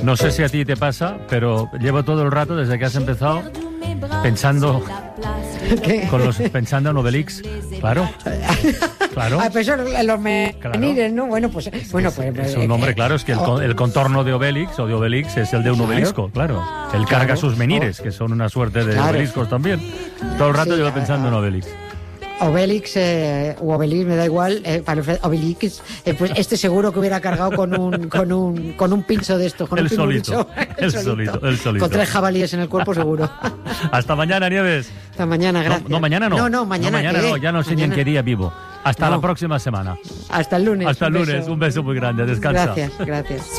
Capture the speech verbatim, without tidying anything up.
No sé si a ti te pasa, pero llevo todo el rato, desde que has empezado, pensando... ¿Qué? Con los, pensando en Obelix, claro. Claro. Ah, pues son los menires, Claro. ¿no? Bueno, pues... bueno, pues Es un nombre, claro, es que el, con- el contorno de Obelix o de Obelix es el de un Claro. obelisco, claro. Él carga Claro. sus menires, que son una suerte de Claro. obeliscos también. Todo el rato Sí, llevo a- pensando en a- Obelix. Obelix eh, o Obelix, me da igual, eh, para los- Obelix, eh, pues este seguro que hubiera cargado con un con un con un pincho de estos, con El un solito, pincho, el solito, el solito. con tres jabalíes en el cuerpo seguro. Hasta mañana, Nieves. Hasta mañana, No, gracias. no, mañana no. No, no, mañana, No, mañana ¿qué? no, ya no sé ni en Mañana- qué día vivo. Hasta No. la próxima semana. Hasta el lunes. Hasta el un lunes, beso. un beso muy grande. Descansa. Gracias, gracias.